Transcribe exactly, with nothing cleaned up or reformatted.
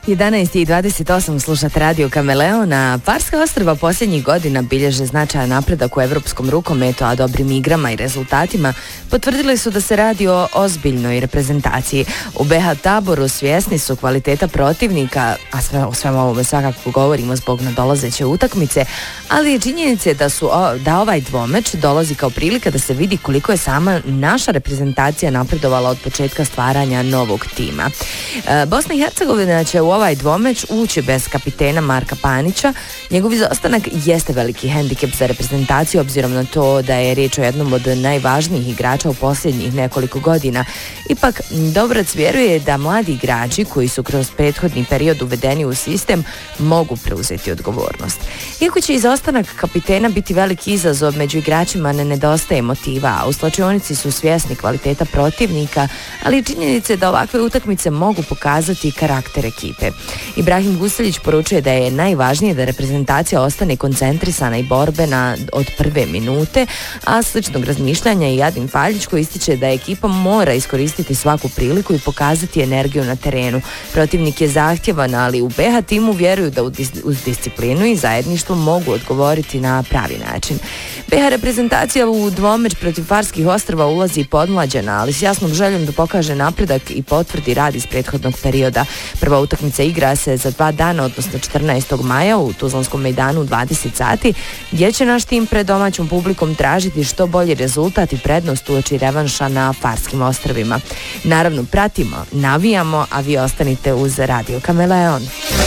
jedanaest i dvadeset osam slušate Radio Kameleon, a Farska ostrva posljednjih godina bilježe značajan napredak u evropskom rukometu, a dobrim igrama i rezultatima potvrdili su da se radi o ozbiljnoj reprezentaciji. U be ha taboru svjesni su kvaliteta protivnika, a sve o svemu ovome svakako govorimo zbog nadolazeće utakmice, ali je činjenica da, su, da ovaj dvomeč dolazi kao prilika da se vidi koliko je sama naša reprezentacija napredovala od početka stvaranja novog tima. Bosna i Hercegovina će u ovaj dvomeč ući bez kapitena Marka Panića. Njegov izostanak jeste veliki hendikep za reprezentaciju obzirom na to da je riječ o jednom od najvažnijih igrača u posljednjih nekoliko godina. Ipak, Dobrac vjeruje da mladi igrači koji su kroz prethodni period uvedeni u sistem mogu preuzeti odgovornost. Iako će izostanak kapitena biti veliki izazov, među igračima ne nedostaje motiva, a u slačionici su svjesni kvaliteta protivnika, ali činjenice da ovakve utakmice mogu pokazati karakter ekipe. Ibrahim Gusteljić poručuje da je najvažnije da reprezentacija ostane koncentrisana i borbena od prve minute, a sličnog razmišljanja i Adin Faljić koji ističe da ekipa mora iskoristiti svaku priliku i pokazati energiju na terenu. Protivnik je zahtjevan, ali u be ha timu vjeruju da uz disciplinu i zajedništvo mogu odgovoriti na pravi način. be ha reprezentacija u dvomeč protiv Farskih ostrva ulazi podmlađena, ali s jasnom željom da pokaže napredak i potvrdi rad iz prethodnog perioda. Prva utakmica igra se za dva dana, odnosno četrnaestog maja u Tuzlanskom mejdanu u dvadeset sati, gdje će naš tim pred domaćom publikom tražiti što bolji rezultat i prednost uoči revanša na Farskim ostrvima. Naravno, pratimo, navijamo, a vi ostanite uz Radio Kameleon.